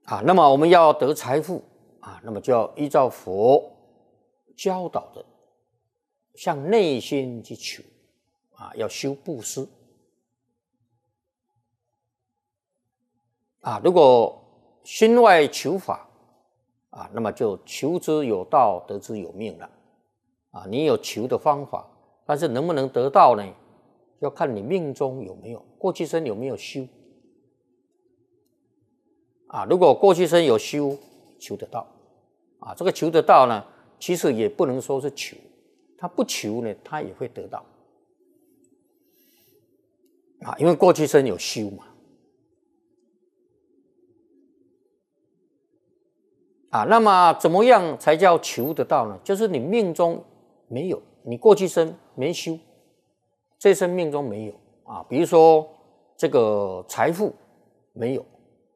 那么我们要得财富那么就要依照佛教导的，向内心去求要修布施如果心外求法那么就求之有道，得之有命了你有求的方法，但是能不能得到呢？要看你命中有没有，过去生有没有修如果过去生有修，求得到这个求得到呢，其实也不能说是求，他不求呢，他也会得到因为过去生有修嘛那么怎么样才叫求得到呢？就是你命中没有，你过去生没修，这生命中没有比如说这个财富没有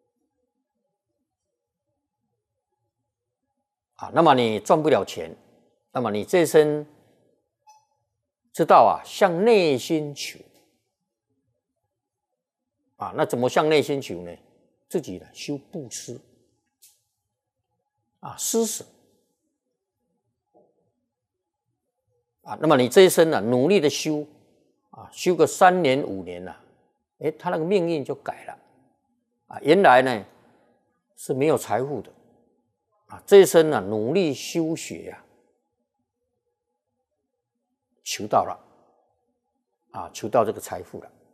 那么你赚不了钱，那么你这生知道向内心求那怎么向内心求呢？自己呢修布施施舍那么你这一生努力的修修个3年5年他那个命运就改了原来呢是没有财富的这一生努力修学求到了求到这个财富了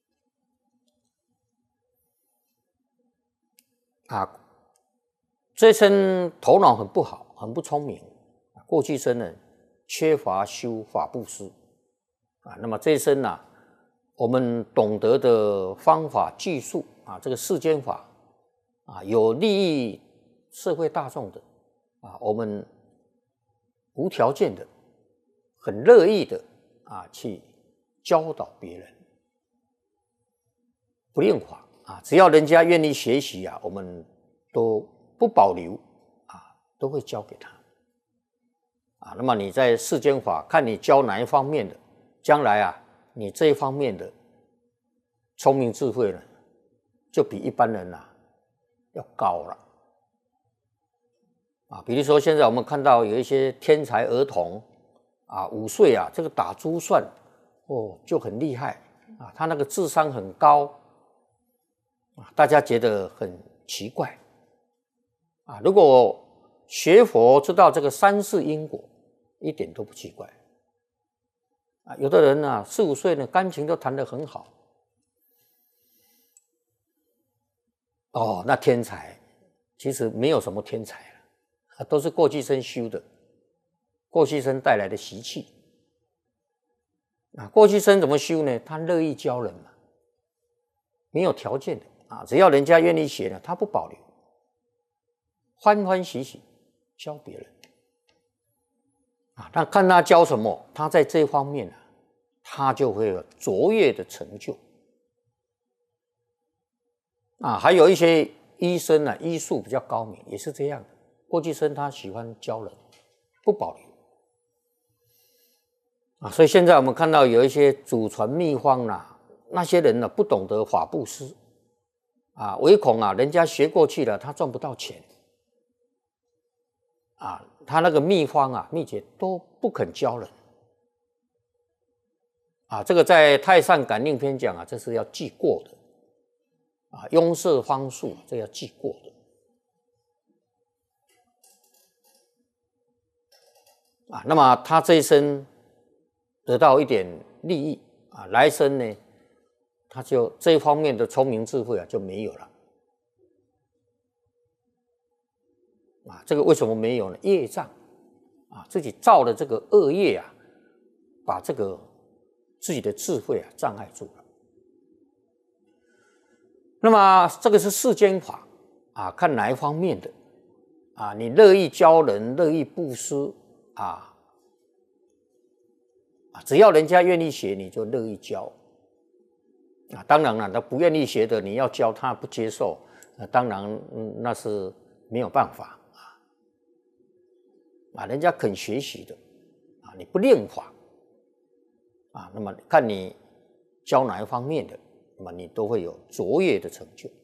这一生头脑很不好，很不聪明，过去生呢缺乏修法布施那么这一生我们懂得的方法技术这个世间法有利益社会大众的我们无条件的很乐意的去教导别人，不吝华只要人家愿意学习我们都不保留都会教给他那么你在世间法看你教哪一方面的，将来你这一方面的聪明智慧呢就比一般人要高了比如说现在我们看到有一些天才儿童5岁这个打珠算就很厉害他那个智商很高大家觉得很奇怪如果学佛知道这个三世因果，一点都不奇怪有的人4、5岁呢感情都谈得很好那天才其实没有什么天才了都是过去生修的，过去生带来的习气过去生怎么修呢？他乐意教人嘛，没有条件的只要人家愿意学呢，他不保留，欢欢喜喜教别人那看他教什么，他在这方面他就会有卓越的成就还有一些医生医术比较高明，也是这样的，过去生他喜欢教人，不保留所以现在我们看到有一些祖传秘方那些人不懂得法布施唯恐人家学过去了他赚不到钱他那个秘方秘诀都不肯教人这个在《太上感应篇》讲这是要记过的庸设方术这要记过的那么他这一生得到一点利益来生呢他就这一方面的聪明智慧就没有了这个为什么没有呢？业障自己造的这个恶业把这个自己的智慧障碍住了。那么这个是世间法看哪一方面的你乐意教人，乐意布施只要人家愿意学，你就乐意教当然了，他不愿意学的，你要教他不接受当然那是没有办法人家肯学习的你不练法那么看你教哪一方面的，那么你都会有卓越的成就。